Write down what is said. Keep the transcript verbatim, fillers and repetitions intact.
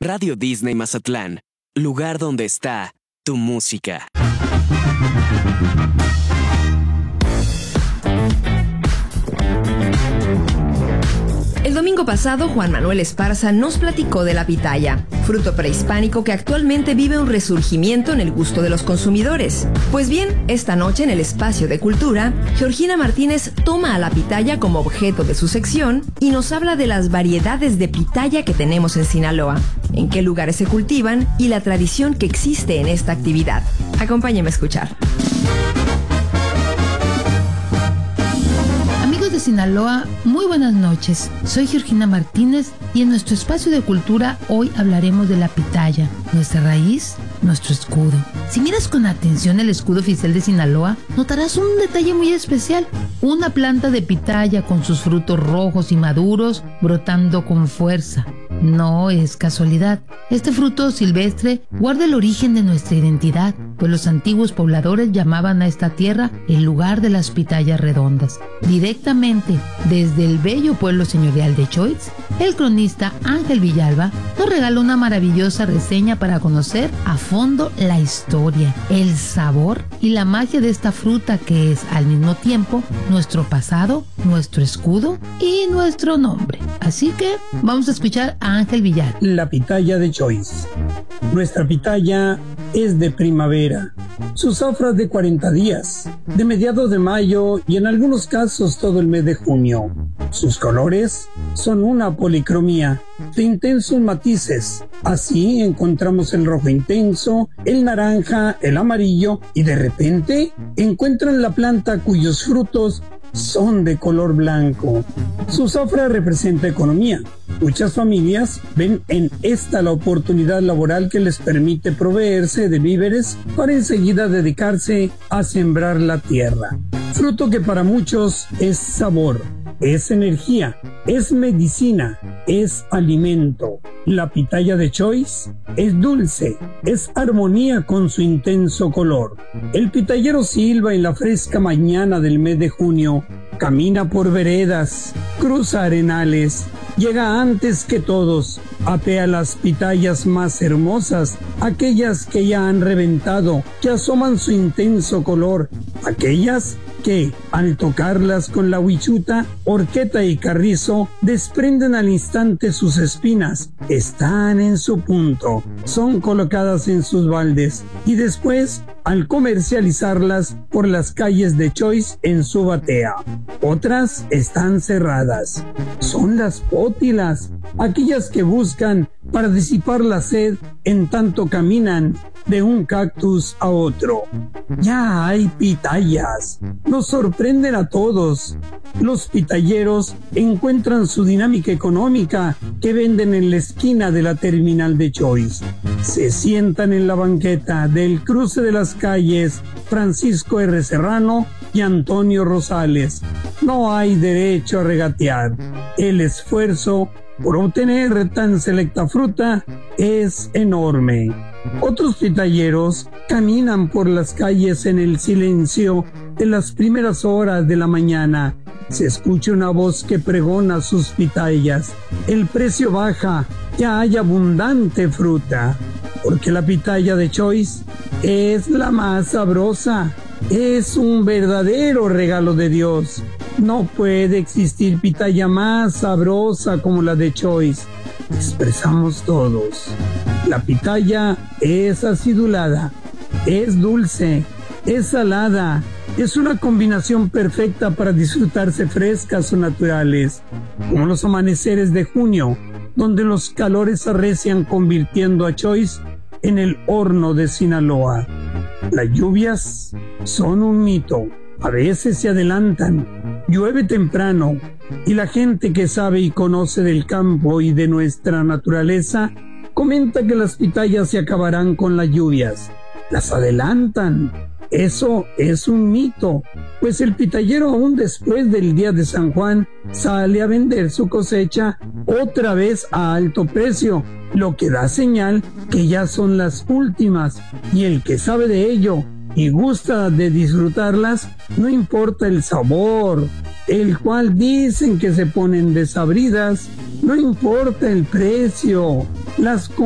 Radio Disney Mazatlán, lugar donde está tu música. El domingo pasado, Juan Manuel Esparza nos platicó de la pitaya, fruto prehispánico que actualmente vive un resurgimiento en el gusto de los consumidores. Pues bien, esta noche en el Espacio de Cultura, Georgina Martínez toma a la pitaya como objeto de su sección y nos habla de las variedades de pitaya que tenemos en Sinaloa, en qué lugares se cultivan y la tradición que existe en esta actividad. Acompáñeme a escuchar. De Sinaloa, muy buenas noches. Soy Georgina Martínez y en nuestro espacio de cultura hoy hablaremos de la pitaya, nuestra raíz, nuestro escudo. Si miras con atención el escudo oficial de Sinaloa, notarás un detalle muy especial: una planta de pitaya con sus frutos rojos y maduros brotando con fuerza. No es casualidad. Este fruto silvestre guarda el origen de nuestra identidad, pues los antiguos pobladores llamaban a esta tierra el lugar de las pitayas redondas. Directamente desde el bello pueblo señorial de Choix, el cronista Ángel Villalba nos regala una maravillosa reseña para conocer a fondo la historia, el sabor y la magia de esta fruta que es al mismo tiempo nuestro pasado, nuestro escudo y nuestro nombre. Así que vamos a escuchar a Ángel Villalba. La pitaya de Choix. Nuestra pitaya es de primavera. Su zafra es de cuarenta días, de mediados de mayo y en algunos casos todo el mes de junio. Sus colores son una policromía de intensos matices. Así encontramos el rojo intenso, el naranja, el amarillo y de repente encuentran la planta cuyos frutos son de color blanco. Su zafra representa economía. Muchas familias ven en esta la oportunidad laboral que les permite proveerse de víveres para enseguida dedicarse a sembrar la tierra. Fruto que para muchos es sabor, es energía, es medicina, es alimento. La pitaya de Choix es dulce, es armonía con su intenso color. El pitayero silba en la fresca mañana del mes de junio, camina por veredas, cruza arenales, llega antes que todos, apea las pitayas más hermosas, aquellas que ya han reventado, que asoman su intenso color, aquellas que, al tocarlas con la huichuta, horqueta y carrizo, desprenden al instante sus espinas, están en su punto, son colocadas en sus baldes y después, al comercializarlas por las calles de Choix en su batea. Otras están cerradas. Son las pótilas, aquellas que buscan para disipar la sed en tanto caminan de un cactus a otro. Ya hay pitayas, nos sorprenden a todos. Los pitayeros encuentran su dinámica económica que venden en la esquina de la terminal de Choix. Se sientan en la banqueta del cruce de las calles Francisco R. Serrano y Antonio Rosales. No hay derecho a regatear. El esfuerzo por obtener tan selecta fruta es enorme. Otros pitayeros caminan por las calles en el silencio de las primeras horas de la mañana. Se escucha una voz que pregona sus pitayas. El precio baja, ya hay abundante fruta, porque la pitaya de Choix es la más sabrosa. Es un verdadero regalo de Dios. No puede existir pitaya más sabrosa como la de Choix. Expresamos todos. La pitaya es acidulada, es dulce, es salada. Es una combinación perfecta para disfrutarse frescas o naturales, como los amaneceres de junio, donde los calores arrecian convirtiendo a Choix en el horno de Sinaloa. Las lluvias son un mito, a veces se adelantan, llueve temprano y la gente que sabe y conoce del campo y de nuestra naturaleza comenta que las pitayas se acabarán con las lluvias, las adelantan. Eso es un mito, pues el pitayero aún después del día de San Juan sale a vender su cosecha otra vez a alto precio, lo que da señal que ya son las últimas, y el que sabe de ello y gusta de disfrutarlas, no importa el sabor, el cual dicen que se ponen desabridas, no importa el precio, las